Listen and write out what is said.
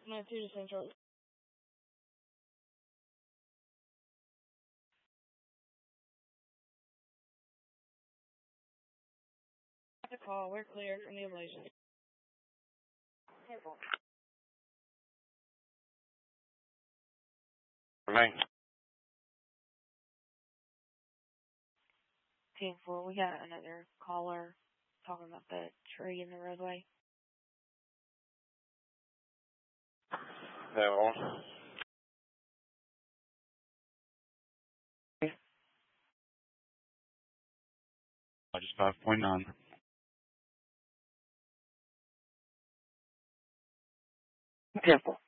692 to Central. The call. We're clear from the ablation. 10-4. Right. 10-4. We got another caller talking about the tree in the roadway. Hello. Just 5.9. 10-4.